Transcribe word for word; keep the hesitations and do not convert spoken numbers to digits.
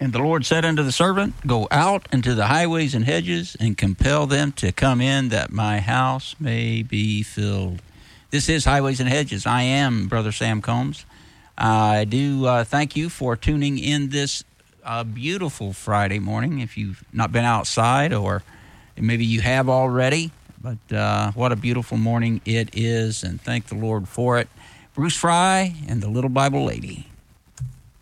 And the Lord said unto the servant, Go out into the highways and hedges, and compel them to come in, that my house may be filled. This is Highways and Hedges. I am Brother Sam Combs. I do uh, thank you for tuning in this uh, beautiful Friday morning. If you've not been outside, or maybe you have already, but uh, what a beautiful morning it is, and thank the Lord for it. Bruce Fry and the Little Bible Lady.